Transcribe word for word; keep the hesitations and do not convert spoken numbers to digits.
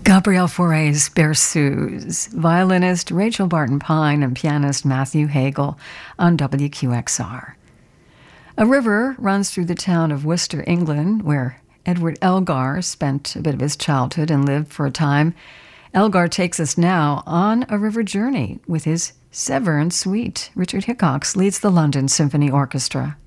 Gabrielle Fauré's Berceuse, violinist Rachel Barton Pine and pianist Matthew Hagel on W Q X R. A river runs through the town of Worcester, England, where Edward Elgar spent a bit of his childhood and lived for a time. Elgar takes us now on a river journey with his Severn Suite. Richard Hickox leads the London Symphony Orchestra.